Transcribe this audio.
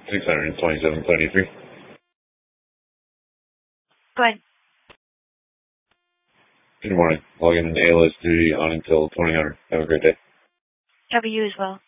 627.73. Go ahead. Good morning. Logging ALS duty on until 2000. Have a great day. Have you as well.